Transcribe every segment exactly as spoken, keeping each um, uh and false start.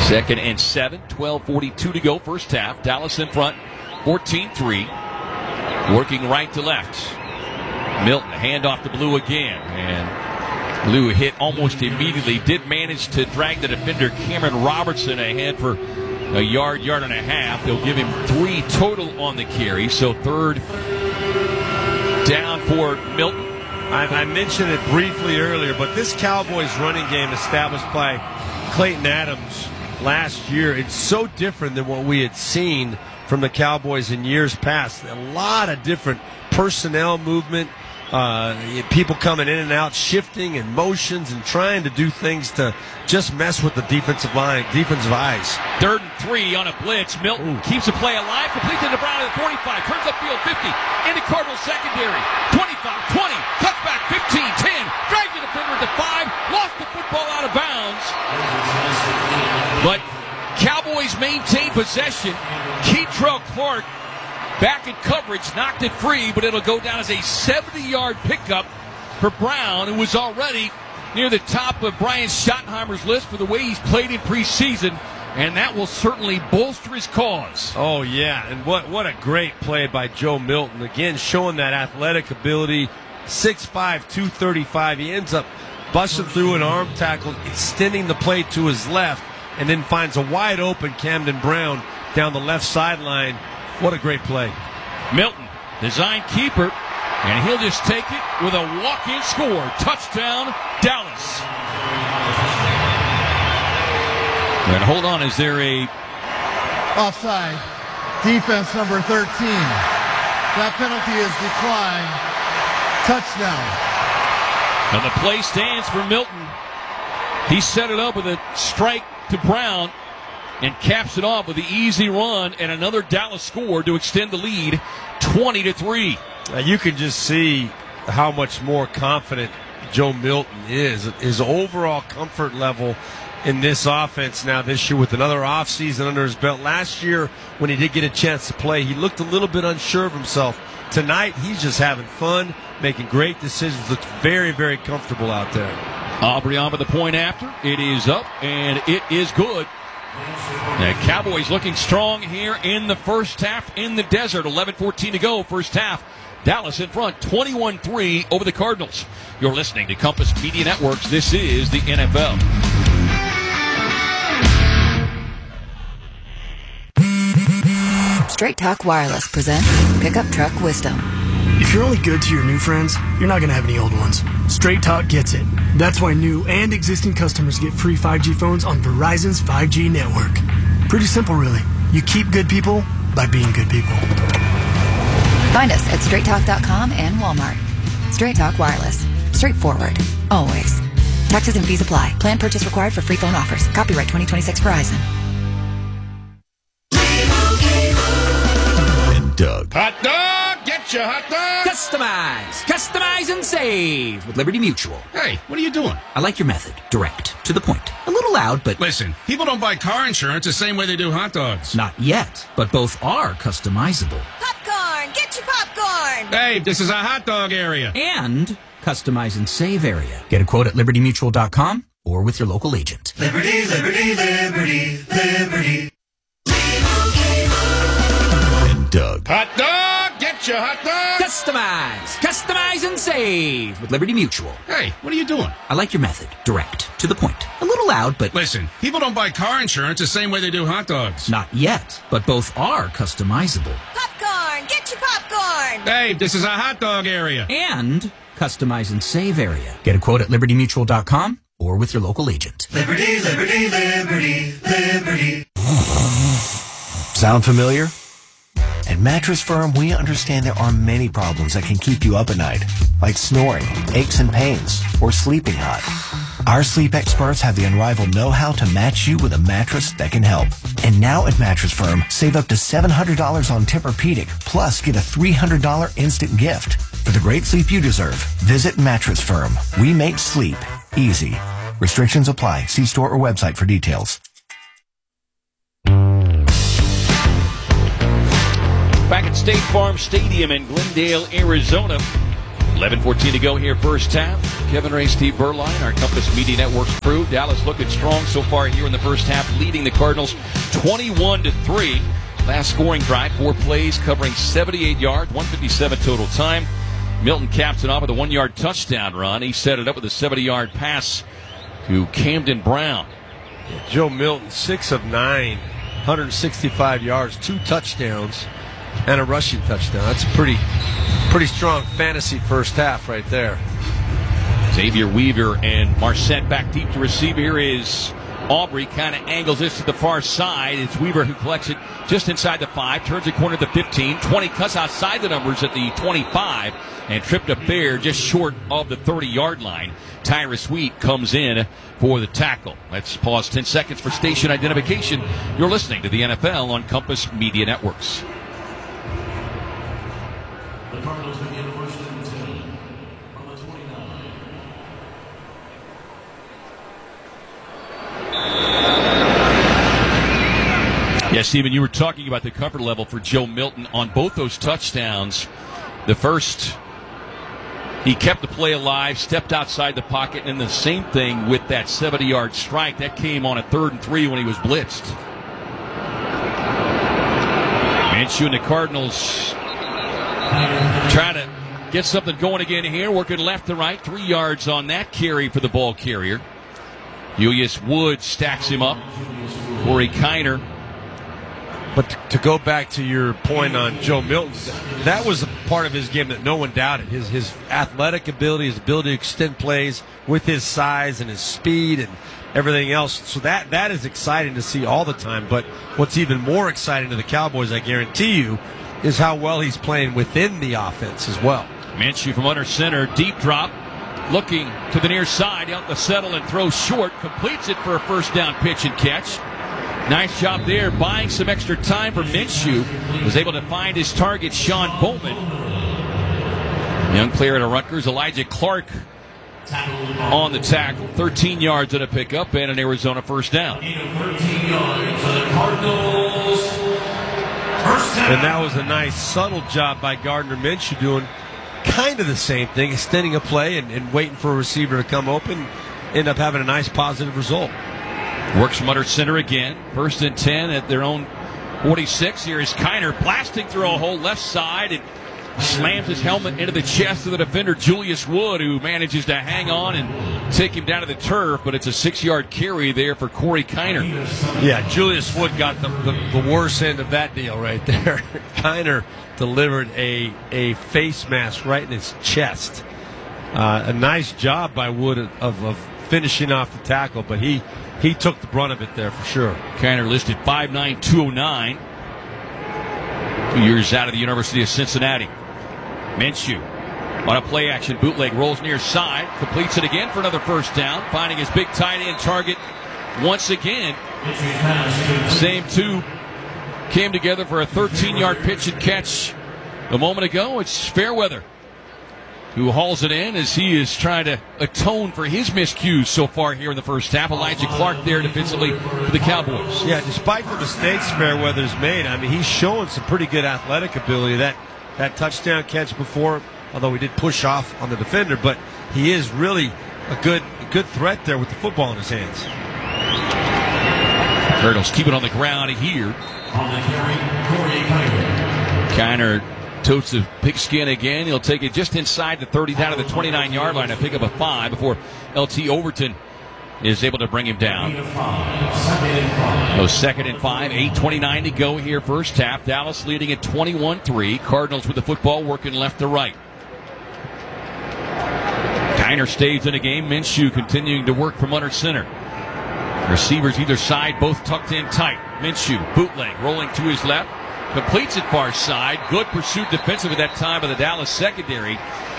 Second and seven, twelve forty-two to go, first half. Dallas in front, fourteen three. Working right to left. Milton, hand off to Blue again. And Blue hit almost immediately. Did manage to drag the defender Cameron Robertson ahead for a yard, yard and a half. They'll give him three total on the carry. So third down for Milton. I, I mentioned it briefly earlier, but this Cowboys running game established by Clayton Adams last year, it's so different than what we had seen from the Cowboys in years past. A lot of different personnel movement, uh, people coming in and out, shifting and motions and trying to do things to just mess with the defensive line, defensive eyes. Third and three on a blitz. Milton Ooh. keeps the play alive, completes it to Brown at the forty-five, turns upfield fifty, into Cardinals secondary, twenty-five, twenty, cuts back fifteen, ten, drags the defender at the five, lost the football out of bounds. But Cowboys maintain possession. Keitrell Clark back in coverage, knocked it free, but it'll go down as a seventy-yard pickup for Brown, who was already near the top of Brian Schottenheimer's list for the way he's played in preseason, and that will certainly bolster his cause. Oh, yeah, and what, what a great play by Joe Milton. Again, showing that athletic ability, six five, two thirty-five. He ends up busting through an arm tackle, extending the play to his left, and then finds a wide-open Camden Brown down the left sideline. What a great play. Milton, design keeper, and he'll just take it with a walk-in score. Touchdown, Dallas. And hold on, is there a... Offside. Defense number thirteen. That penalty is declined. Touchdown. And the play stands for Milton. He set it up with a strike to Brown and caps it off with the easy run and another Dallas score to extend the lead twenty to three. Uh, you can just see how much more confident Joe Milton is. His overall comfort level in this offense now this year with another offseason under his belt. Last year, when he did get a chance to play, he looked a little bit unsure of himself. Tonight, he's just having fun, making great decisions, looks very, very comfortable out there. Aubrey on for the point after. It is up, and it is good. The Cowboys looking strong here in the first half in the desert. eleven fourteen to go, first half. Dallas in front, twenty-one three over the Cardinals. You're listening to Compass Media Networks. This is the N F L. Straight Talk Wireless presents Pickup Truck Wisdom. If you're only good to your new friends, you're not going to have any old ones. Straight Talk gets it. That's why new and existing customers get free five G phones on Verizon's five G network. Pretty simple, really. You keep good people by being good people. Find us at straight talk dot com and Walmart. Straight Talk Wireless. Straightforward. Always. Taxes and fees apply. Plan purchase required for free phone offers. Copyright twenty twenty-six Verizon. And Doug. Hot dog! Get your hot dog! Customize! Customize and save with Liberty Mutual. Hey, what are you doing? I like your method. Direct. To the point. A little loud, but... Listen, people don't buy car insurance the same way they do hot dogs. Not yet, but both are customizable. Popcorn! Get your popcorn! Hey, this is a hot dog area. And customize and save area. Get a quote at liberty mutual dot com or with your local agent. Liberty, liberty, liberty, liberty. And Doug. Hot dog! Get your hot dog! Customize! Customize and save with Liberty Mutual. Hey, what are you doing? I like your method. Direct. To the point. A little loud, but... Listen, people don't buy car insurance the same way they do hot dogs. Not yet, but both are customizable. Popcorn! Get your popcorn! Hey, this is a hot dog area. And customize and save area. Get a quote at liberty mutual dot com or with your local agent. Liberty, liberty, liberty, liberty. Sound familiar? At Mattress Firm, we understand there are many problems that can keep you up at night, like snoring, aches and pains, or sleeping hot. Our sleep experts have the unrivaled know-how to match you with a mattress that can help. And now at Mattress Firm, save up to seven hundred dollars on Tempur-Pedic, plus get a three hundred dollars instant gift. For the great sleep you deserve, visit Mattress Firm. We make sleep easy. Restrictions apply. See store or website for details. Back at State Farm Stadium in Glendale, Arizona. eleven fourteen to go here, first half. Kevin Ray, Steve Berline, our Compass Media Network's crew. Dallas looking strong so far here in the first half, leading the Cardinals twenty-one to three. Last scoring drive, four plays, covering seventy-eight yards, one fifty-seven total time. Milton caps it off with a one-yard touchdown run. He set it up with a seventy-yard pass to Camden Brown. Joe Milton, six of nine, one hundred sixty-five yards, two touchdowns, and a rushing touchdown. That's a pretty, pretty strong fantasy first half right there. Xavier Weaver and Marset back deep to receive. Here is Aubrey, kind of angles this to the far side. It's Weaver who collects it just inside the five, turns the corner at the fifteen, twenty, cuts outside the numbers at the twenty-five, and tripped up there just short of the thirty-yard line. Tyrus Wheat comes in for the tackle. Let's pause ten seconds for station identification. You're listening to the N F L on Compass Media Networks. The Cardinals begin first and ten on the twenty-nine. Yeah, Stephen, you were talking about the comfort level for Joe Milton on both those touchdowns. The first, he kept the play alive, stepped outside the pocket, and the same thing with that seventy-yard strike. That came on a third and three when he was blitzed. Minshew and the Cardinals trying to get something going again here, working left to right. Three yards on that carry for the ball carrier. Julius Wood stacks him up. Corey Kiner. But to, to go back to your point on Joe Milton, that was a part of his game that no one doubted. His his athletic ability, his ability to extend plays with his size and his speed and everything else. So that that is exciting to see all the time. But what's even more exciting to the Cowboys, I guarantee you, is how well he's playing within the offense as well. Minshew from under center, deep drop, looking to the near side, out the settle and throws short, completes it for a first down pitch and catch. Nice job there, buying some extra time for Minshew. Was able to find his target, Sean Bowman. Young player at Rutgers, Elijah Clark on the tackle. thirteen yards at a pickup and an Arizona first down. thirteen yards for the Cardinals. First down. And that was a nice, subtle job by Gardner Minshew doing kind of the same thing, extending a play and, and waiting for a receiver to come open. End up having a nice, positive result. Works from under center again. First and ten at their own forty-six. Here is Kiner blasting through a hole left side and slams his helmet into the chest of the defender, Julius Wood, who manages to hang on and take him down to the turf, but it's a six-yard carry there for Corey Kiner. Yeah, Julius Wood got the, the, the worst end of that deal right there. Kiner delivered a, a face mask right in his chest. Uh, a nice job by Wood of, of finishing off the tackle, but he He took the brunt of it there for sure. Kiner listed five nine, two oh nine. Two years out of the University of Cincinnati. Minshew on a play action bootleg, rolls near side, completes it again for another first down, finding his big tight end target once again. Same two came together for a thirteen-yard pitch and catch a moment ago. It's Fairweather who hauls it in as he is trying to atone for his miscues so far here in the first half. Elijah Clark there defensively for the Cowboys. Yeah, despite the mistakes Fairweather's made, I mean, he's showing some pretty good athletic ability. That that touchdown catch before, although he did push off on the defender, but he is really a good a good threat there with the football in his hands. Cardinals keep it on the ground here. On the carry, Corey Kiner. Kiner totes the pigskin again. He'll take it just inside the thirty, down to the twenty-nine-yard line, and pick up a five before L T Overton is able to bring him down. So second and five, eight twenty-nine to go here first half. Dallas leading at twenty-one three. Cardinals with the football working left to right. Kiner stays in the game. Minshew continuing to work from under center. Receivers either side, both tucked in tight. Minshew, bootleg, rolling to his left. Completes it far side. Good pursuit defensive at that time by the Dallas secondary.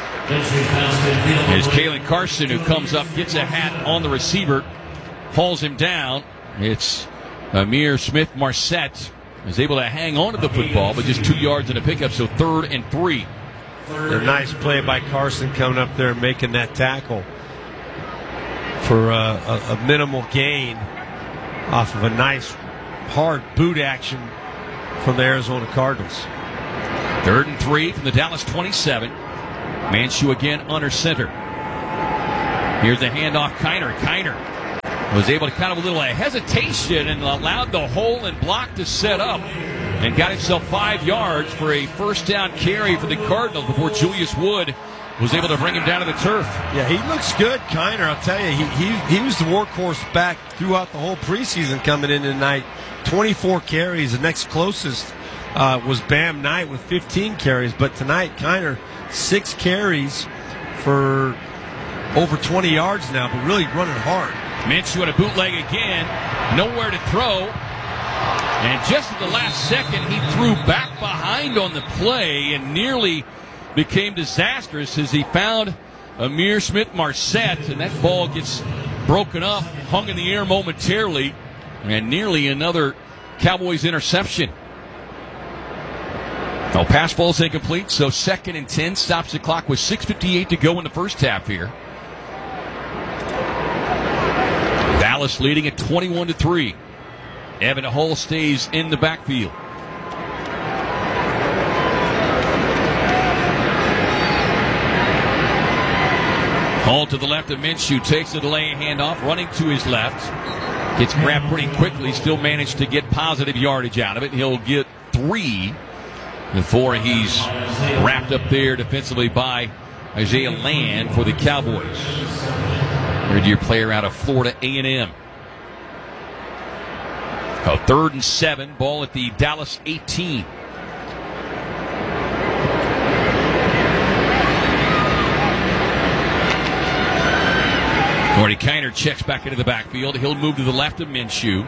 Is Kalen Carson, who comes up, gets a hat on the receiver, hauls him down. It's Amir Smith-Marset is able to hang on to the football, but just two yards in a pickup, so third and three. A nice play by Carson coming up there and making that tackle for uh, a, a minimal gain off of a nice hard boot action from the Arizona Cardinals. Third and three from the Dallas twenty-seven. Minshew again under center. Here's the handoff, Kiner. Kiner was able to kind of a little hesitation and allowed the hole and block to set up and got himself five yards for a first down carry for the Cardinals before Julius Wood was able to bring him down to the turf. Yeah, he looks good, Kiner. I'll tell you, he, he, he was the workhorse back throughout the whole preseason coming in tonight. twenty-four carries. The next closest uh, was Bam Knight with fifteen carries. But tonight, Kiner, six carries for over twenty yards now, but really running hard. Minshew at a bootleg again. Nowhere to throw. And just at the last second, he threw back behind on the play and nearly became disastrous as he found Amir Smith-Marset, and that ball gets broken up, hung in the air momentarily, and nearly another Cowboys interception. No, pass ball's incomplete, so second and ten, stops the clock with six fifty-eight to go in the first half here. Dallas leading at twenty-one to three. Evan Hull stays in the backfield. Hull to the left of Minshew, takes the delay handoff, running to his left. Gets grabbed pretty quickly, still managed to get positive yardage out of it. He'll get three before he's wrapped up there defensively by Isaiah Land for the Cowboys. Third-year player out of Florida A and M. A third and seven, ball at the Dallas eighteen. Gordy Kiner checks back into the backfield. He'll move to the left of Minshew.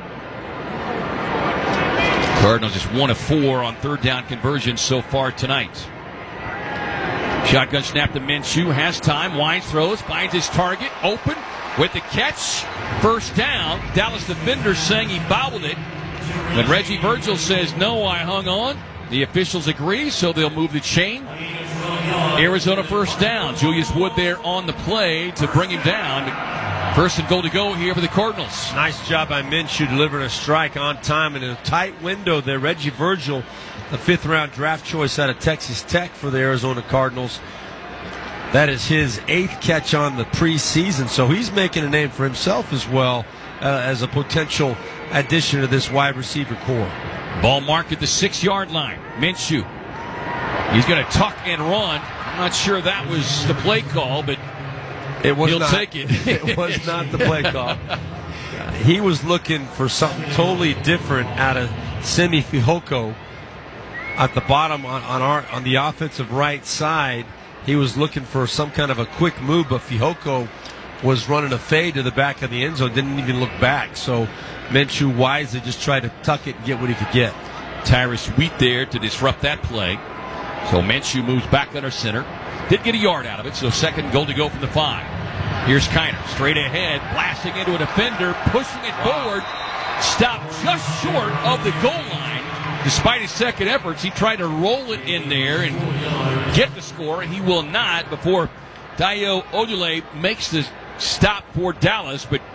Cardinals just one of four on third down conversions so far tonight. Shotgun snap to Minshew, has time, winds, throws, finds his target, open with the catch. First down. Dallas defenders saying he fouled it. But Reggie Virgil says, no, I hung on. The officials agree, so they'll move the chain. Arizona first down. Julius Wood there on the play to bring him down. First and goal to go here for the Cardinals. Nice job by Minshew delivering a strike on time in a tight window there. Reggie Virgil, the fifth-round draft choice out of Texas Tech for the Arizona Cardinals. That is his eighth catch on the preseason, so he's making a name for himself as well uh, as a potential addition to this wide receiver core. Ball marked at the six-yard line. Minshew. He's going to tuck and run. I'm not sure that was the play call, but it was he'll not, take it. It was not the play call. He was looking for something totally different out of Simi Fehoko at the bottom on, on, our, on the offensive right side. He was looking for some kind of a quick move, but Fehoko was running a fade to the back of the end zone, didn't even look back. So Minshew wisely just tried to tuck it and get what he could get. Tyrus Wheat there to disrupt that play. So Minshew moves back under center. Did get a yard out of it, so second goal to go from the five. Here's Kiner, straight ahead, blasting into a defender, pushing it forward. Stopped just short of the goal line. Despite his second efforts, he tried to roll it in there and get the score, and he will not before Dayo Ojulari makes the stop for Dallas. But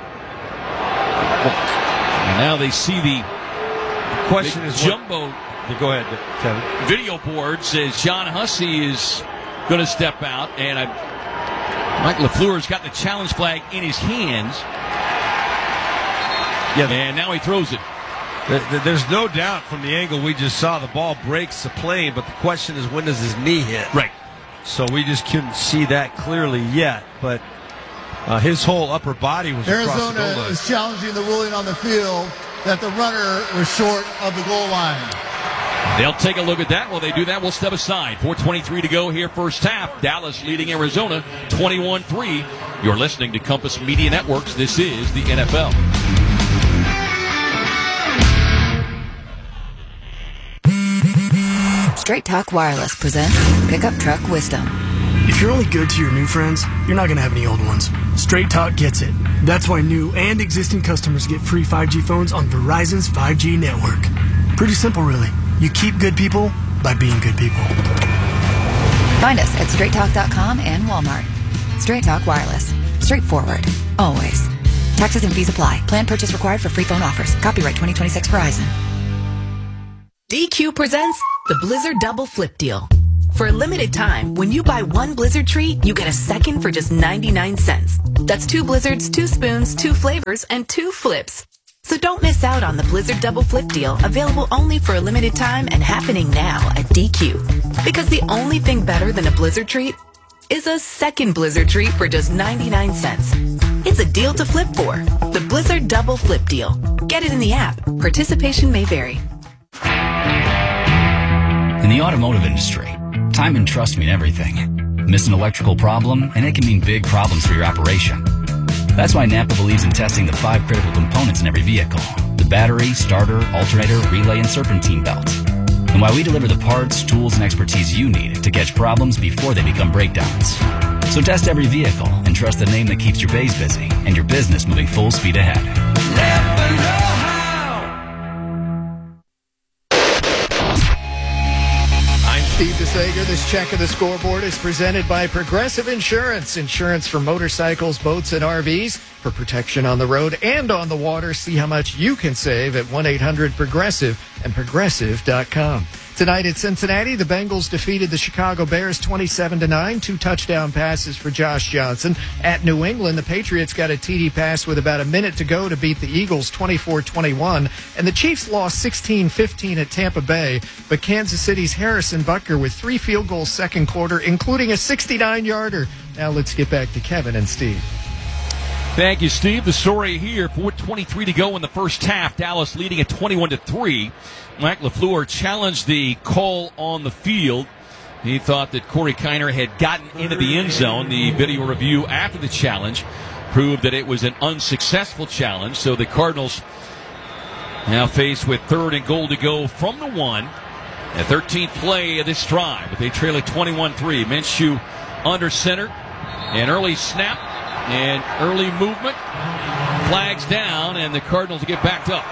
now they see the, the question the is jumbo. What, go ahead, Kevin. Video board says John Hussey is going to step out, and I, Mike LaFleur's got the challenge flag in his hands. Yeah, and now he throws it. There's no doubt from the angle we just saw, the ball breaks the plane, but the question is, when does his knee hit? Right. So we just couldn't see that clearly yet, but uh, his whole upper body was across the goal line. Arizona is challenging the ruling on the field that the runner was short of the goal line. They'll take a look at that. While they do that, we'll step aside. four twenty-three to go here first half. Dallas leading Arizona twenty-one three. You're listening to Compass Media Networks. This is the N F L. Straight Talk Wireless presents Pickup Truck Wisdom. If you're only good to your new friends, you're not going to have any old ones. Straight Talk gets it. That's why new and existing customers get free five G phones on Verizon's five G network. Pretty simple, really. You keep good people by being good people. Find us at straight talk dot com and Walmart. Straight Talk Wireless. Straightforward. Always. Taxes and fees apply. Plan purchase required for free phone offers. Copyright twenty twenty-six Verizon. D Q presents the Blizzard Double Flip Deal. For a limited time, when you buy one Blizzard treat, you get a second for just ninety-nine cents. That's two Blizzards, two spoons, two flavors, and two flips. So don't miss out on the Blizzard Double Flip deal, available only for a limited time and happening now at D Q. Because the only thing better than a Blizzard treat is a second Blizzard treat for just ninety-nine cents. It's a deal to flip for. The Blizzard Double Flip deal. Get it in the app. Participation may vary. In the automotive industry, time and trust mean everything. Miss an electrical problem, and it can mean big problems for your operation. That's why Napa believes in testing the five critical components in every vehicle: the battery, starter, alternator, relay, and serpentine belt. And why we deliver the parts, tools, and expertise you need to catch problems before they become breakdowns. So test every vehicle and trust the name that keeps your bays busy and your business moving full speed ahead. Napa know-how. I'm Steve DeSager. This check of the scoreboard is presented by Progressive Insurance. Insurance for motorcycles, boats, and R Vs. For protection on the road and on the water, see how much you can save at one eight hundred progressive and progressive dot com. Tonight at Cincinnati, the Bengals defeated the Chicago Bears twenty-seven to nine. Two touchdown passes for Josh Johnson. At New England, the Patriots got a T D pass with about a minute to go to beat the Eagles twenty-four twenty-one. And the Chiefs lost sixteen fifteen at Tampa Bay. But Kansas City's Harrison Butker with three field goals second quarter, including a sixty-nine yarder. Now let's get back to Kevin and Steve. Thank you, Steve. The story here, four twenty-three to go in the first half. Dallas leading at twenty-one to three. Mike LaFleur challenged the call on the field. He thought that Corey Kiner had gotten into the end zone. The video review after the challenge proved that it was an unsuccessful challenge. So the Cardinals now faced with third and goal to go from the one. The thirteenth play of this drive, but they trail at twenty-one three. Minshew under center. An early snap and early movement. Flags down, and the Cardinals get backed up.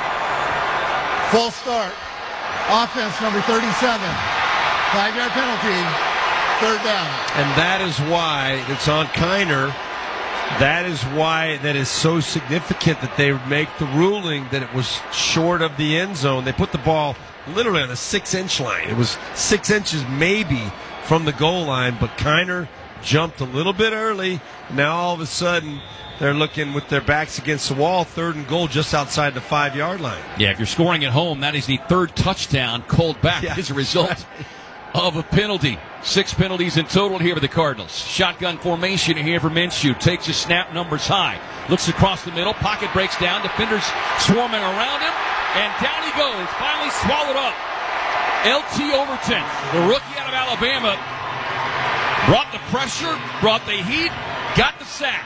Full start. Offense number thirty-seven. Five-yard penalty. Third down. And that is why it's on Kiner. That is why that is so significant that they make the ruling that it was short of the end zone. They put the ball literally on the six-inch line. It was six inches maybe from the goal line, but Kiner jumped a little bit early. Now all of a sudden they're looking with their backs against the wall, third and goal just outside the five-yard line. Yeah, if you're scoring at home, that is the third touchdown called back yeah, as a result right. of a penalty. Six penalties in total here for the Cardinals. Shotgun formation here for Minshew. Takes a snap, numbers high. Looks across the middle. Pocket breaks down. Defenders swarming around him. And down he goes. Finally swallowed up. L T Overton, the rookie out of Alabama, brought the pressure, brought the heat, got the sack.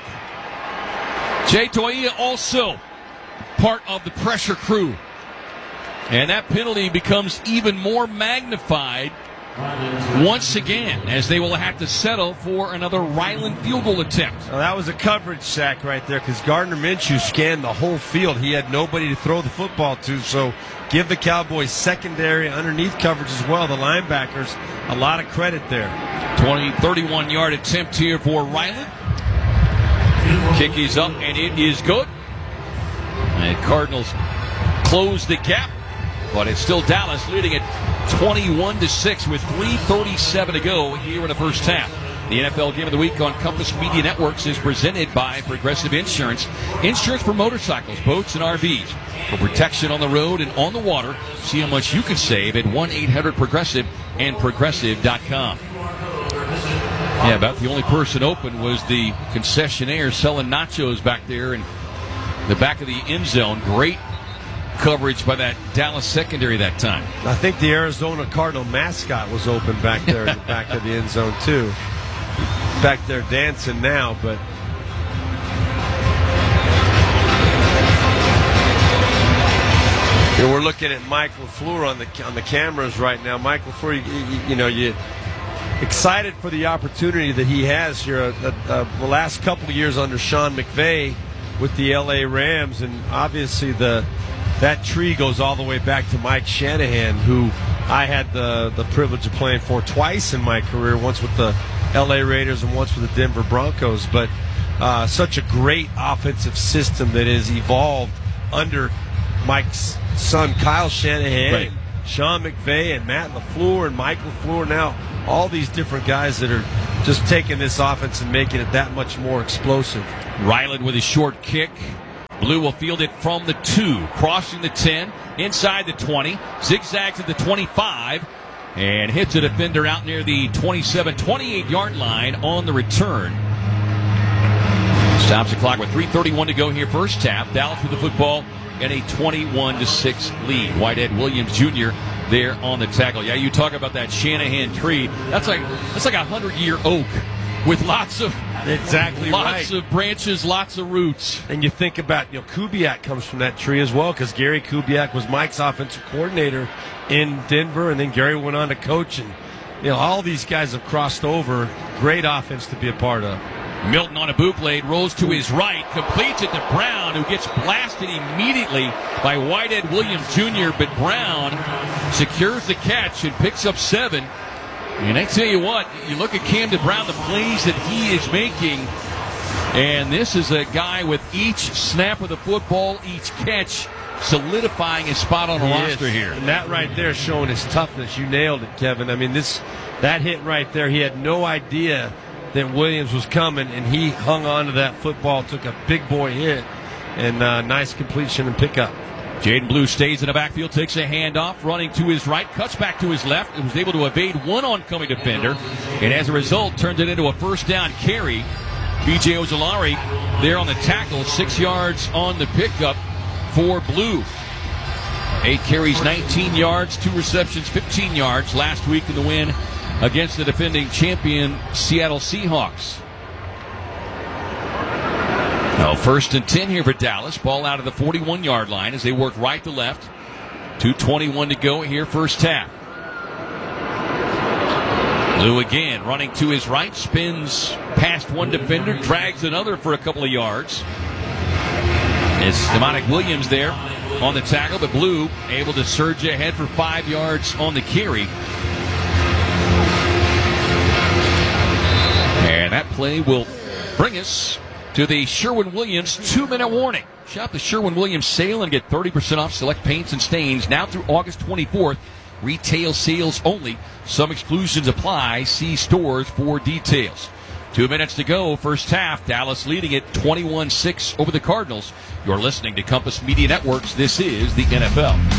Jay Toia also part of the pressure crew. And that penalty becomes even more magnified once again, as they will have to settle for another Ryland field goal attempt. Well, that was a coverage sack right there because Gardner Minshew scanned the whole field. He had nobody to throw the football to, so give the Cowboys secondary underneath coverage as well, the linebackers, a lot of credit there. twenty, thirty-one-yard attempt here for Ryland. Kick is up, and it is good. And Cardinals close the gap, but it's still Dallas leading it twenty-one to six with three thirty-seven to go here in the first half. The N F L Game of the Week on Compass Media Networks is presented by Progressive Insurance. Insurance for motorcycles, boats, and R Vs. For protection on the road and on the water, see how much you can save at one eight hundred progressive and progressive dot com. Yeah, about the only person open was the concessionaire selling nachos back there in the back of the end zone. Great coverage by that Dallas secondary that time. I think the Arizona Cardinal mascot was open back there in the back of the end zone, too. Back there dancing now, but you know, we're looking at Mike LaFleur on the on the cameras right now. Mike LaFleur, you, you, you know, you excited for the opportunity that he has here. Uh, uh, the last couple of years under Sean McVay with the L A Rams, and obviously the that tree goes all the way back to Mike Shanahan, who I had the the privilege of playing for twice in my career, once with the L A Raiders and once with the Denver Broncos. But uh, such a great offensive system that has evolved under Mike's son Kyle Shanahan, right. Sean McVay, and Matt LaFleur, and Mike LaFleur now all these different guys that are just taking this offense and making it that much more explosive. Ryland with his short kick. Blue will field it from the two, crossing the ten, inside the twenty, zigzags at the twenty-five, and hits a defender out near the twenty-seven, twenty-eight yard line on the return. Stops the clock with three thirty-one to go here first half. Dallas with the football in a twenty-one to six lead. Whitehead Williams Junior there on the tackle. Yeah, you talk about that Shanahan tree. That's like that's like a hundred-year oak with lots of exactly lots right. of branches, lots of roots. And you think about, you know, Kubiak comes from that tree as well, because Gary Kubiak was Mike's offensive coordinator in Denver, and then Gary went on to coach, and you know, all these guys have crossed over. Great offense to be a part of. Milton on a boot blade, rolls to his right, completes it to Brown, who gets blasted immediately by Whitehead Williams Junior, but Brown secures the catch and picks up seven. And I tell you what, you look at Camden Brown, the plays that he is making, and this is a guy with each snap of the football, each catch, solidifying his spot on the He roster is. here. And that right there showing his toughness. You nailed it, Kevin. I mean, this that hit right there, he had no idea that Williams was coming, and he hung on to that football, took a big boy hit, and uh, nice completion and pickup. Jaden Blue stays in the backfield, takes a handoff, running to his right, cuts back to his left, and was able to evade one oncoming defender, and as a result, turns it into a first down carry. B J Ojolari there on the tackle, six yards on the pickup for Blue. Eight carries, nineteen yards, two receptions, fifteen yards last week in the win against the defending champion Seattle Seahawks. Now, first and ten here for Dallas. Ball out of the forty-one yard line as they work right to left. two twenty-one to go here, first half. Blue again running to his right, spins past one defender, drags another for a couple of yards. It's Demonic Williams there on the tackle, but Blue able to surge ahead for five yards on the carry. And that play will bring us to the Sherwin-Williams two-minute warning. Shop the Sherwin-Williams sale and get thirty percent off select paints and stains now through August twenty-fourth. Retail sales only. Some exclusions apply. See stores for details. Two minutes to go. First half. Dallas leading it twenty-one six over the Cardinals. You're listening to Compass Media Networks. This is the N F L.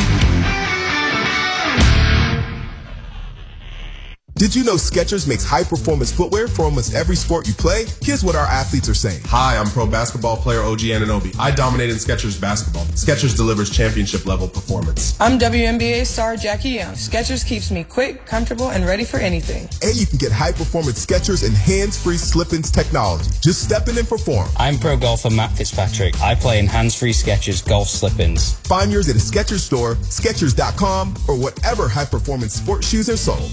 Did you know Skechers makes high-performance footwear for almost every sport you play? Here's what our athletes are saying. Hi, I'm pro basketball player O G Anunoby. I dominate in Skechers basketball. Skechers delivers championship-level performance. I'm W N B A star Jackie Young. Skechers keeps me quick, comfortable, and ready for anything. And you can get high-performance Skechers and hands-free slip-ins technology. Just step in and perform. I'm pro golfer Matt Fitzpatrick. I play in hands-free Skechers golf slip-ins. Find yours at a Skechers store, Skechers dot com, or whatever high-performance sports shoes are sold.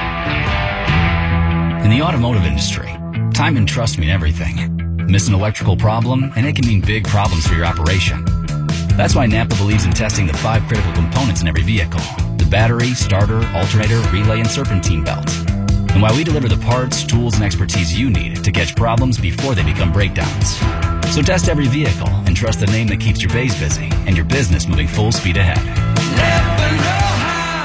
In the automotive industry, time and trust mean everything. Miss an electrical problem, and it can mean big problems for your operation. That's why Napa believes in testing the five critical components in every vehicle: the battery, starter, alternator, relay, and serpentine belts. And why we deliver the parts, tools, and expertise you need to catch problems before they become breakdowns. So test every vehicle and trust the name that keeps your bays busy and your business moving full speed ahead. Napa know-how.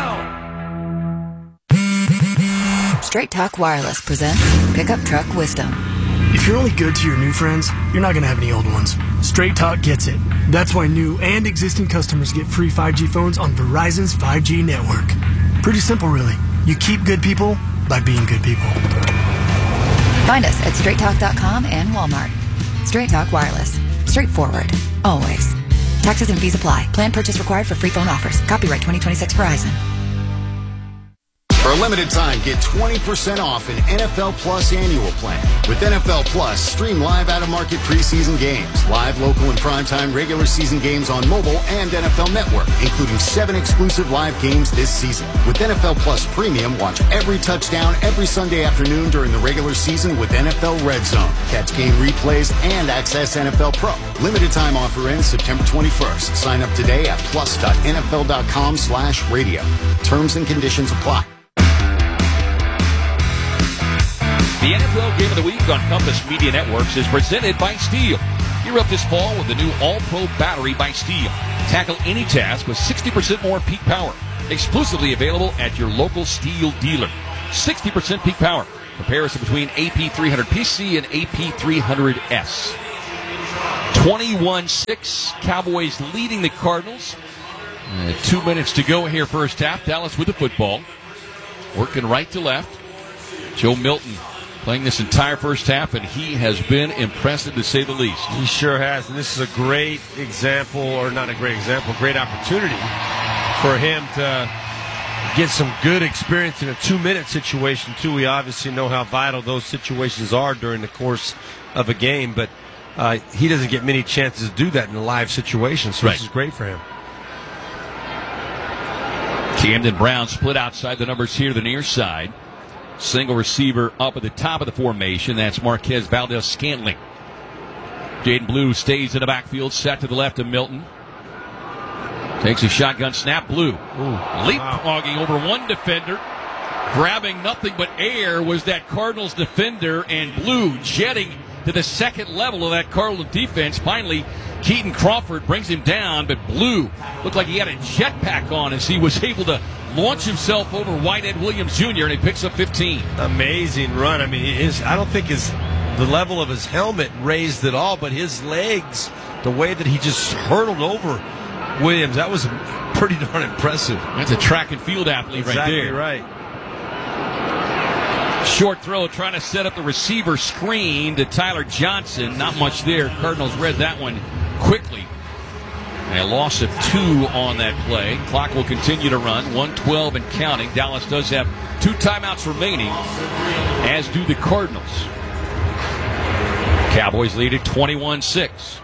Straight Talk Wireless presents Pickup Truck Wisdom. If you're only good to your new friends, you're not going to have any old ones. Straight Talk gets it. That's why new and existing customers get free five G phones on Verizon's five G network. Pretty simple, really. You keep good people by being good people. Find us at straight talk dot com and Walmart. Straight Talk Wireless. Straightforward. Always. Taxes and fees apply. Plan purchase required for free phone offers. Copyright twenty twenty-six Verizon. For a limited time, get twenty percent off an N F L Plus annual plan. With N F L Plus, stream live out-of-market preseason games, live local and primetime regular season games on mobile and N F L Network, including seven exclusive live games this season. With N F L Plus Premium, watch every touchdown every Sunday afternoon during the regular season with N F L Red Zone. Catch game replays and access N F L Pro. Limited time offer ends September twenty-first. Sign up today at plus dot N F L dot com slash radio. Terms and conditions apply. The N F L Game of the Week on Compass Media Networks is presented by Steel. Gear up this fall with the new All-Pro battery by Steel. Tackle any task with sixty percent more peak power. Exclusively available at your local Steel dealer. sixty percent peak power. Comparison between A P three hundred P C and A P three hundred S. twenty-one six, Cowboys leading the Cardinals. Uh, two minutes to go here first half. Dallas with the football. Working right to left. Joe Milton playing this entire first half, and he has been impressive to say the least. He sure has, and this is a great example, or not a great example, great opportunity for him to get some good experience in a two-minute situation, too. We obviously know how vital those situations are during the course of a game, but uh, he doesn't get many chances to do that in a live situation, so right. This is great for him. Camden Brown split outside the numbers here to the near side. Single receiver up at the top of the formation. That's Marquez Valdez-Scantling. Jaden Blue stays in the backfield, set to the left of Milton. Takes a shotgun snap. Blue Ooh, leapfrogging wow. over one defender. Grabbing nothing but air was that Cardinals defender, and Blue jetting to the second level of that Cardinals defense. Finally, Keaton Crawford brings him down, but Blue looked like he had a jetpack on as he was able to launch himself over Whitehead Williams Junior, and he picks up fifteen. Amazing run. I mean, his, I don't think his the level of his helmet raised at all, but his legs, the way that he just hurtled over Williams, that was pretty darn impressive. That's a track and field athlete exactly right there. Right. Short throw trying to set up the receiver screen to Tyler Johnson. Not much there. Cardinals read that one quickly. And a loss of two on that play. Clock will continue to run. one twelve and counting. Dallas does have two timeouts remaining, as do the Cardinals. Cowboys lead at twenty-one six.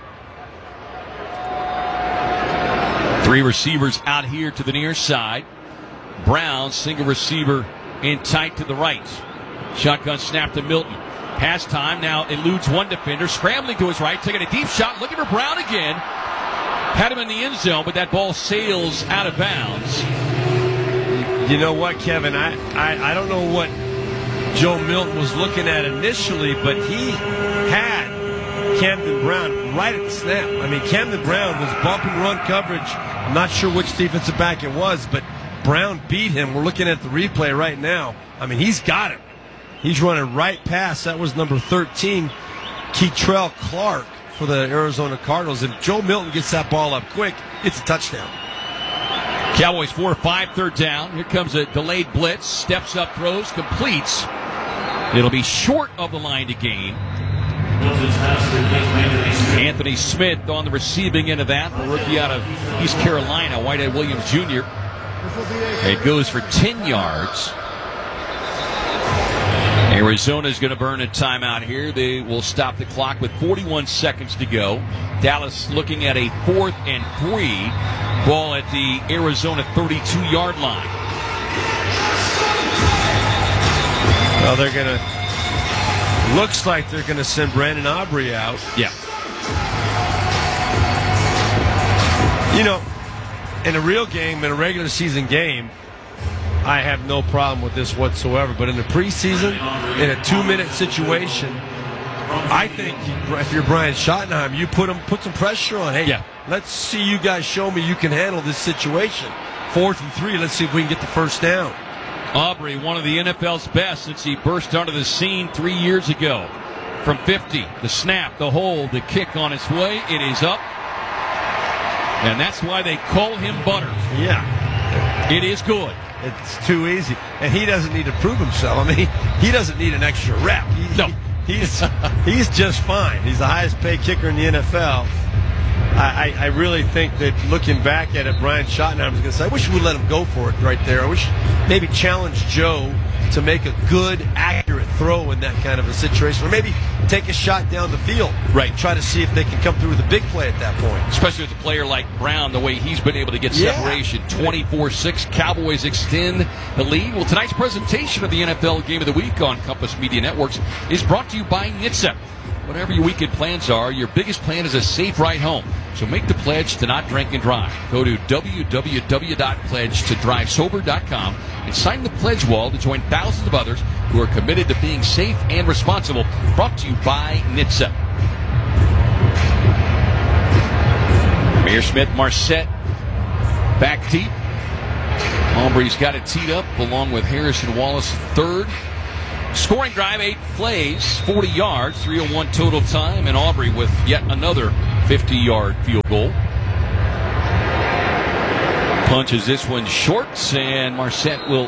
Three receivers out here to the near side. Brown, single receiver in tight to the right. Shotgun snap to Milton. Pass time now eludes one defender. Scrambling to his right, taking a deep shot. Looking for Brown again. Had him in the end zone, but that ball sails out of bounds. You know what, Kevin? I, I, I don't know what Joe Milton was looking at initially, but he had Camden Brown right at the snap. I mean, Camden Brown was bump and run coverage. I'm not sure which defensive back it was, but Brown beat him. We're looking at the replay right now. I mean, he's got him. He's running right past. That was number thirteen, Keitrell Clark, for the Arizona Cardinals. If Joe Milton gets that ball up quick, it's a touchdown. Cowboys four five, third down. Here comes a delayed blitz. Steps up, throws, completes. It'll be short of the line to gain. Anthony Smith on the receiving end of that. The rookie out of East Carolina, Whitehead Williams Junior It goes for ten yards. Arizona's going to burn a timeout here. They will stop the clock with forty-one seconds to go. Dallas looking at a fourth and three. Ball at the Arizona thirty-two yard line. Well, they're going to... Looks like they're going to send Brandon Aubrey out. Yeah. You know, in a real game, in a regular season game, I have no problem with this whatsoever. But in the preseason, in a two-minute situation, I think if you're Brian Schottenheim, you put him, put some pressure on. Hey, yeah. Let's see you guys show me you can handle this situation. Fourth and three, let's see if we can get the first down. Aubrey, one of the N F L's best since he burst onto the scene three years ago. From fifty, the snap, the hold, the kick on its way. It is up. And that's why they call him Butter. Yeah. It is good. It's too easy. And he doesn't need to prove himself. I mean, he, he doesn't need an extra rep. He, no. He, he's, he's just fine. He's the highest paid kicker in the N F L. I, I, I really think that looking back at it, Brian Schottenheim was going to say, I wish we would let him go for it right there. I wish maybe challenge Joe to make a good, accurate throw in that kind of a situation. Or maybe take a shot down the field. Right. Try to see if they can come through with a big play at that point. Especially with a player like Brown, the way he's been able to get yeah. separation. twenty-four six, Cowboys extend the lead. Well, tonight's presentation of the N F L Game of the Week on Compass Media Networks is brought to you by N H T S A. Whatever your weekend plans are, your biggest plan is a safe ride home. So make the pledge to not drink and drive. Go to w w w dot pledge to drive sober dot com and sign the pledge wall to join thousands of others who are committed to being safe and responsible. Brought to you by N H T S A. Mayor Smith, Marset back deep. Aubrey's got it teed up along with Harrison Wallace third. Scoring drive, eight plays, forty yards, three oh one total time, and Aubrey with yet another fifty-yard field goal. Punches this one short, and Marset will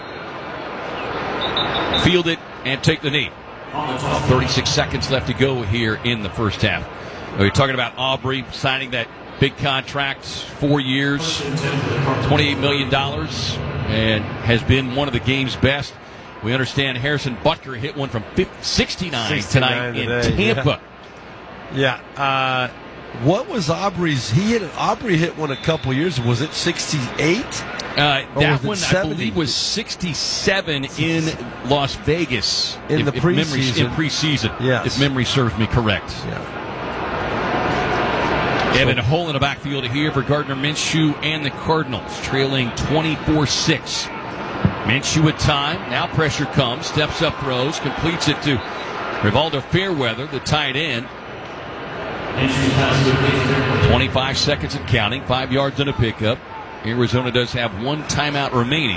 field it and take the knee. thirty-six seconds left to go here in the first half. We're talking about Aubrey signing that big contract, four years, twenty-eight million dollars, and has been one of the game's best. We understand Harrison Butker hit one from sixty-nine tonight in today, Tampa. Yeah. yeah. Uh, what was Aubrey's? He hit Aubrey hit one a couple years. Was it sixty-eight? Uh, that one, I believe, was sixty-seven in Las Vegas in if, the if preseason. Memory, in preseason, yes. if memory serves me correct. Yeah. And a hole in the backfield here for Gardner Minshew and the Cardinals, trailing twenty-four six. Minshew with time. Now pressure comes. Steps up, throws. Completes it to Rivaldo Fairweather, the tight end. twenty-five seconds and counting. Five yards on a pickup. Arizona does have one timeout remaining.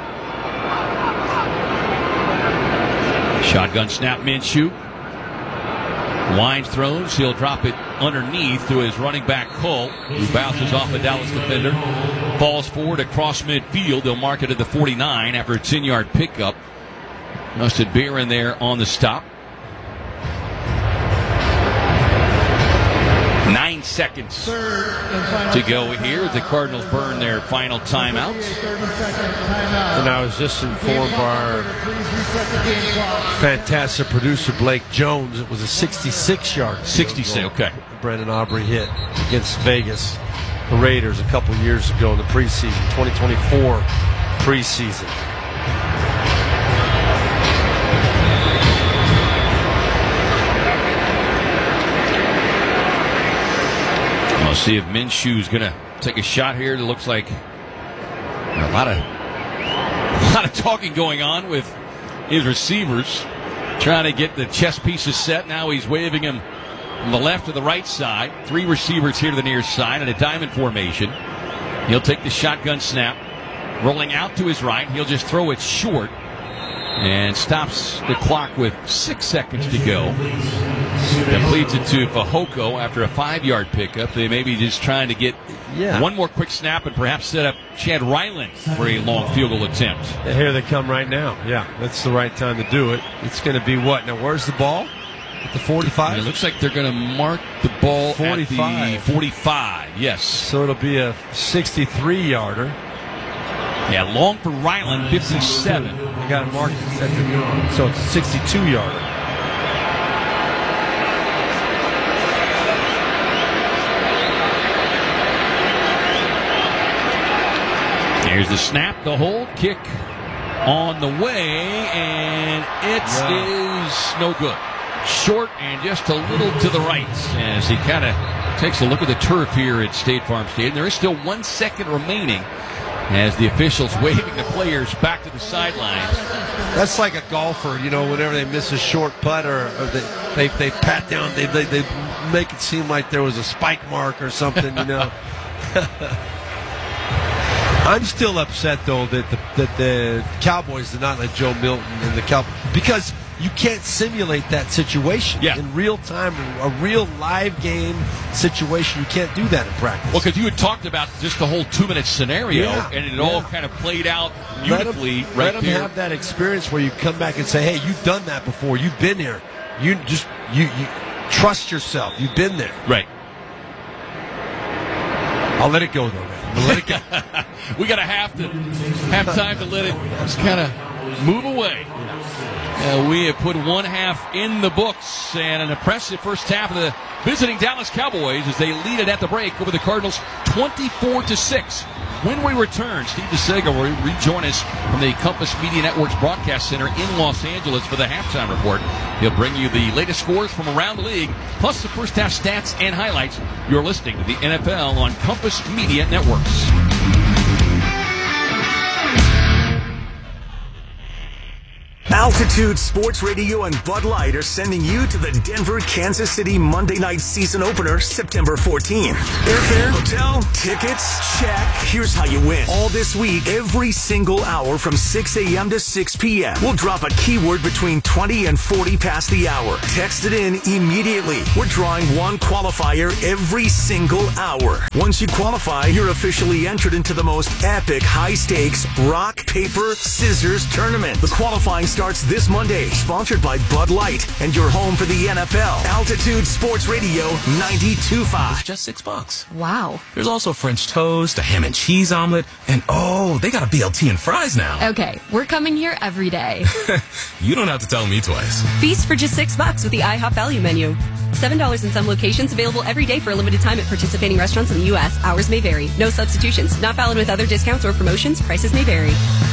Shotgun snap, Minshew. Winds throws. He'll drop it underneath to his running back, Hull, who bounces off a Dallas defender. Falls forward across midfield. They'll mark it at the forty-nine after a ten-yard pickup. Justin Barron there on the stop. Nine seconds to go here as the Cardinals burn their final timeout. And I was just informed by our fantastic producer, Blake Jones, it was a sixty-six-yard. sixty-six, okay. Brendan Aubrey hit against Vegas, the Raiders, a couple years ago in the preseason, twenty twenty-four preseason. We'll see if Minshew's going to take a shot here. It looks like a lot of a lot of talking going on with his receivers, trying to get the chess pieces set. Now he's waving him from the left to the right side. Three receivers here to the near side in a diamond formation. He'll take the shotgun snap, rolling out to his right. He'll just throw it short and stops the clock with six seconds to go. Completes it to Fehoko after a five-yard pickup. They may be just trying to get yeah. one more quick snap and perhaps set up Chad Ryland for a long field goal attempt. And here they come right now. Yeah, that's the right time to do it. It's going to be what? Now, where's the ball? At the forty-five? It looks like they're going to mark the ball forty-five. At the forty-five, yes. So it'll be a sixty-three-yarder. Yeah, long for Ryland, fifty-seven. They got it marked at the, so it's a sixty-two-yarder. Here's the snap, the hold, kick on the way, and it wow. is no good. Short and just a little to the right as he kind of takes a look at the turf here at State Farm Stadium. There is still one second remaining as the officials waving the players back to the sidelines. That's like a golfer, you know, whenever they miss a short putt or, or they, they they pat down, they, they they make it seem like there was a spike mark or something, you know. I'm still upset, though, that the, that the Cowboys did not let Joe Milton and the Cowboys, because you can't simulate that situation yeah. in real time, a real live game situation. You can't do that in practice. Well, because you had talked about just the whole two-minute scenario, yeah. and it yeah. all kind of played out beautifully. Let them, right let them there. have that experience where you come back and say, "Hey, you've done that before. You've been there. You just you, you trust yourself. You've been there." Right. I'll let it go, though. Let it go. We got to have to have time to let it just kind of move away. Uh, we have put one half in the books, and an impressive first half of the visiting Dallas Cowboys as they lead it at the break over the Cardinals, twenty-four to six. When we return, Steve DeSega will rejoin us from the Compass Media Network's broadcast center in Los Angeles for the halftime report. He'll bring you the latest scores from around the league, plus the first half stats and highlights. You're listening to the N F L on Compass Media Networks. Altitude Sports Radio and Bud Light are sending you to the Denver, Kansas City Monday night season opener, September fourteenth. Airfare, hotel, tickets, check. Here's how you win. All this week, every single hour from six a.m. to six p.m. We'll drop a keyword between twenty and forty past the hour. Text it in immediately. We're drawing one qualifier every single hour. Once you qualify, you're officially entered into the most epic high-stakes rock, paper, scissors tournament. The qualifying starts this Monday, sponsored by Bud Light, and your home for the N F L. Altitude Sports Radio ninety-two point five. It's just six bucks. Wow. There's also French toast, a ham and cheese omelet, and oh, they got a B L T and fries now. Okay, we're coming here every day. You don't have to tell me twice. Feast for just six bucks with the IHOP value menu. seven dollars in some locations, available every day for a limited time at participating restaurants in the U S. Hours may vary. No substitutions. Not valid with other discounts or promotions. Prices may vary.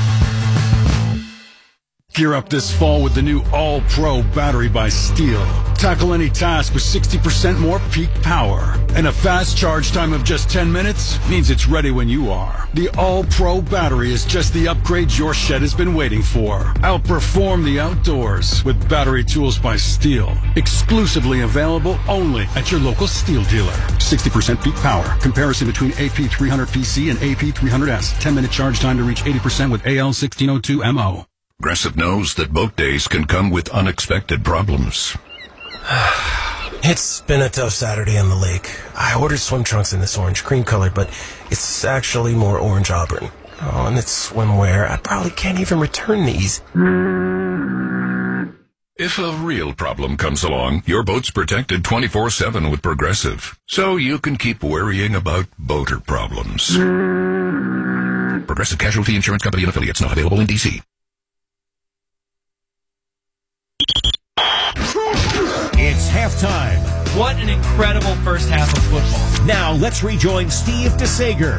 Gear up this fall with the new All-Pro battery by Steel. Tackle any task with sixty percent more peak power. And a fast charge time of just ten minutes means it's ready when you are. The All-Pro battery is just the upgrade your shed has been waiting for. Outperform the outdoors with Battery Tools by Steel. Exclusively available only at your local Steel dealer. sixty percent peak power. Comparison between A P three hundred P C and A P three hundred S. ten minute charge time to reach eighty percent with A L sixteen oh two M O. Progressive knows that boat days can come with unexpected problems. It's been a tough Saturday on the lake. I ordered swim trunks in this orange cream color, but it's actually more orange auburn. Oh, and it's swimwear. I probably can't even return these. If a real problem comes along, your boat's protected twenty-four seven with Progressive, so you can keep worrying about boater problems. Progressive Casualty Insurance Company and Affiliates, not available in D C. It's halftime. What an incredible first half of football. Now let's rejoin Steve DeSager.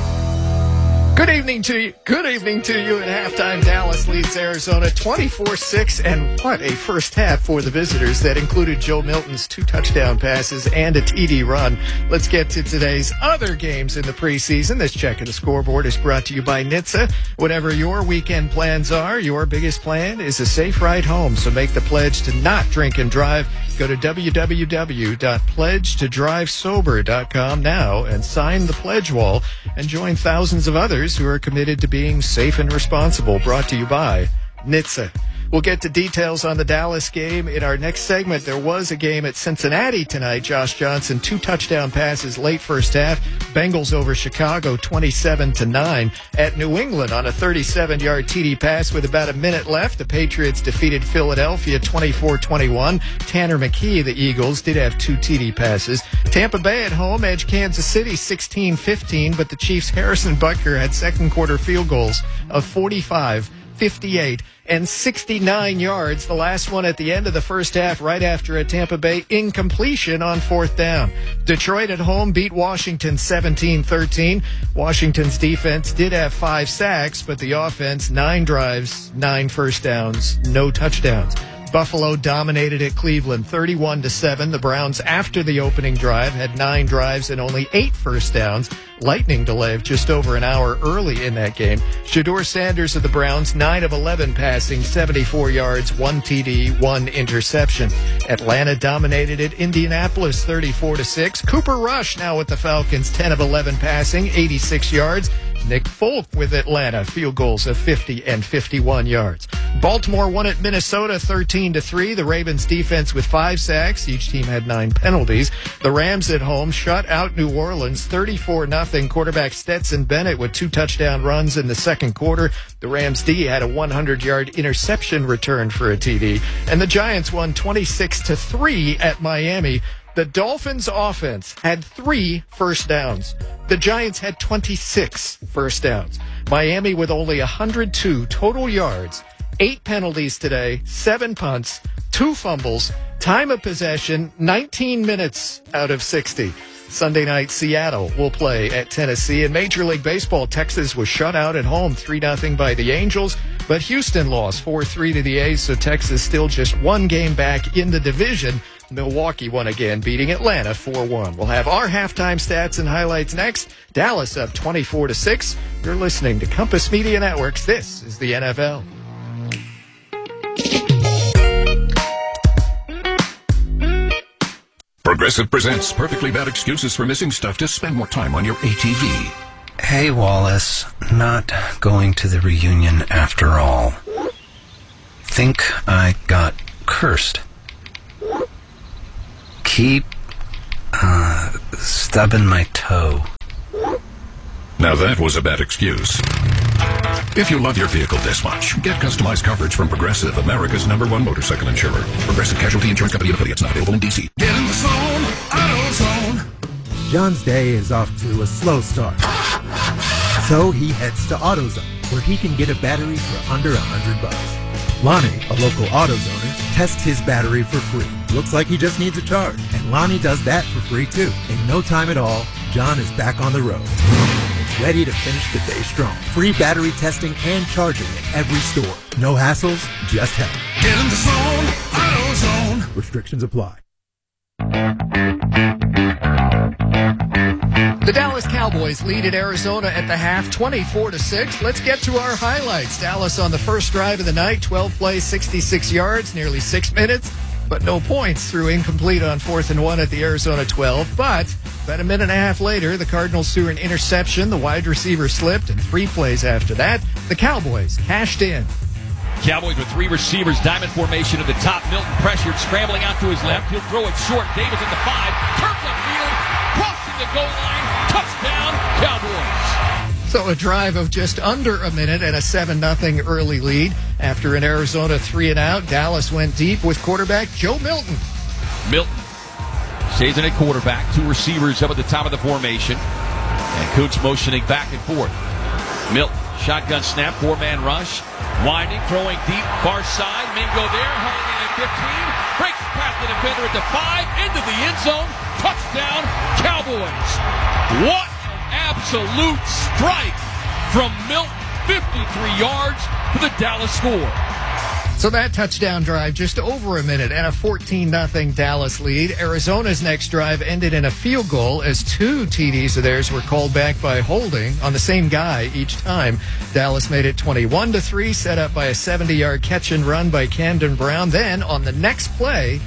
Good evening to you. Good evening to you at halftime. Dallas leads Arizona twenty-four six, and what a first half for the visitors that included Joe Milton's two touchdown passes and a T D run. Let's get to today's other games in the preseason. This check of the scoreboard is brought to you by N H T S A. Whatever your weekend plans are, your biggest plan is a safe ride home. So make the pledge to not drink and drive. Go to w w w dot pledge to drive sober dot com now and sign the pledge wall and join thousands of others who are committed to being safe and responsible. Brought to you by N H T S A. We'll get to details on the Dallas game in our next segment. There was a game at Cincinnati tonight. Josh Johnson, two touchdown passes late first half. Bengals over Chicago twenty-seven to nine. At New England on a thirty-seven yard T D pass with about a minute left, the Patriots defeated Philadelphia twenty-four twenty-one. Tanner McKee, the Eagles, did have two T D passes. Tampa Bay at home edged Kansas City sixteen fifteen, but the Chiefs' Harrison Butker had second quarter field goals of forty-five, fifty-eight, and sixty-nine yards. The last one at the end of the first half, right after a Tampa Bay incompletion on fourth down. Detroit at home beat Washington seventeen thirteen. Washington's defense did have five sacks, but the offense, nine drives, nine first downs, no touchdowns. Buffalo dominated at Cleveland thirty-one to seven. The Browns, after the opening drive, had nine drives and only eight first downs. Lightning delay of just over an hour early in that game. Shedeur Sanders of the Browns, nine of eleven passing, seventy-four yards, one T D, one interception. Atlanta dominated at Indianapolis thirty-four to six. Cooper Rush now with the Falcons, ten of eleven passing, eighty-six yards. Nick Folk with Atlanta, field goals of fifty and fifty-one yards. Baltimore won at Minnesota thirteen to three. The Ravens defense with five sacks. Each team had nine penalties. The Rams at home shut out New Orleans thirty-four nothing. Quarterback Stetson Bennett with two touchdown runs in the second quarter. The Rams D had a hundred yard interception return for a T D. And the Giants won twenty-six to three at Miami. The Dolphins offense had three first downs. The Giants had twenty-six first downs. Miami with only one hundred two total yards, eight penalties today, seven punts, two fumbles, time of possession, nineteen minutes out of sixty. Sunday night, Seattle will play at Tennessee. In Major League Baseball, Texas was shut out at home three nothing by the Angels, but Houston lost four three to the A's, so Texas still just one game back in the division. Milwaukee won again, beating Atlanta four one. We'll have our halftime stats and highlights next. Dallas up twenty-four to six. You're listening to Compass Media Networks. This is the N F L. Progressive presents perfectly bad excuses for missing stuff to spend more time on your A T V. Hey, Wallace. Not going to the reunion after all. Think I got cursed. Keep, uh, stubbing my toe. Now that was a bad excuse. If you love your vehicle this much, get customized coverage from Progressive, America's number one motorcycle insurer. Progressive Casualty Insurance Company and affiliates, not available in D C. Get in the zone, AutoZone. John's day is off to a slow start. So he heads to AutoZone, where he can get a battery for under a hundred bucks. Lonnie, a local AutoZoner, tests his battery for free. Looks like he just needs a charge. And Lonnie does that for free too. In no time at all, John is back on the road. Ready to finish the day strong. Free battery testing and charging at every store. No hassles, just help. Get in the zone, AutoZone. Restrictions apply. The Dallas Cowboys lead at Arizona at the half, twenty-four to six. Let's get to our highlights. Dallas on the first drive of the night, twelve plays, sixty-six yards, nearly six minutes, but no points through incomplete on fourth and one at the Arizona twelve. But about a minute and a half later, the Cardinals threw an interception, the wide receiver slipped, and three plays after that, the Cowboys cashed in. Cowboys with three receivers, diamond formation at the top. Milton pressured, scrambling out to his left. He'll throw it short. Davis at the five, turns upfield, crossing the goal line, touchdown, Cowboys. So a drive of just under a minute and a seven nothing early lead. After an Arizona three and out, Dallas went deep with quarterback Joe Milton. Milton stays in at quarterback, two receivers up at the top of the formation, and Coots motioning back and forth. Milton, shotgun snap, four-man rush, winding, throwing deep, far side, Mingo there, hung in at fifteen, breaks past the defender at the five, into the end zone, touchdown, Cowboys. What an absolute strike from Milton, fifty-three yards to the Dallas score. So that touchdown drive, just over a minute and a fourteen nothing Dallas lead. Arizona's next drive ended in a field goal as two T Ds of theirs were called back by holding on the same guy each time. Dallas made it twenty-one to three, set up by a seventy-yard catch and run by Camden Brown. Then on the next play,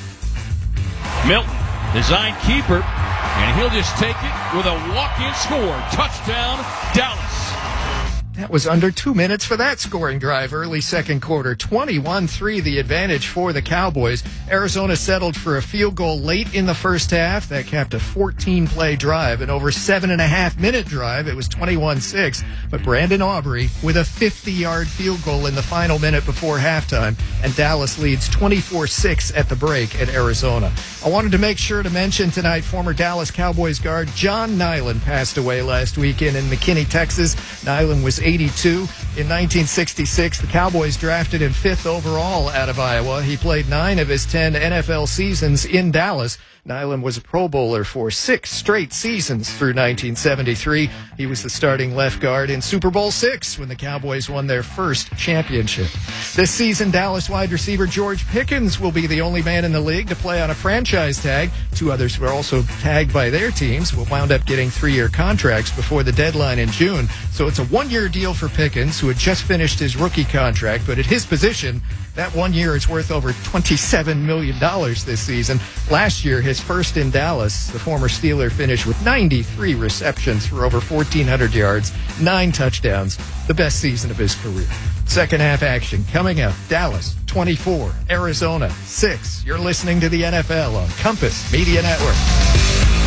Milton, design keeper, and he'll just take it with a walk-in score. Touchdown, Dallas. That was under two minutes for that scoring drive. Early second quarter, twenty-one three the advantage for the Cowboys. Arizona settled for a field goal late in the first half. That capped a fourteen-play drive. An over seven-and-a-half-minute drive. It was twenty-one six. But Brandon Aubrey with a fifty-yard field goal in the final minute before halftime. And Dallas leads twenty-four six at the break at Arizona. I wanted to make sure to mention tonight former Dallas Cowboys guard John Nyland passed away last weekend in McKinney, Texas. Nyland was eighty-two. In nineteen sixty-six, the Cowboys drafted him fifth overall out of Iowa. He played nine of his ten N F L seasons in Dallas. Nyland was a Pro Bowler for six straight seasons through nineteen seventy-three. He was the starting left guard in Super Bowl six when the Cowboys won their first championship. This season, Dallas wide receiver George Pickens will be the only man in the league to play on a franchise tag. Two others were also tagged by their teams, will wound up getting three-year contracts before the deadline in June. So it's a one-year deal for Pickens, who had just finished his rookie contract, but at his position, that one year is worth over twenty-seven million dollars this season. Last year, his first in Dallas, the former Steeler finished with ninety-three receptions for over fourteen hundred yards, nine touchdowns, the best season of his career. Second half action coming up. Dallas twenty-four, Arizona six. You're listening to the N F L on Compass Media Network.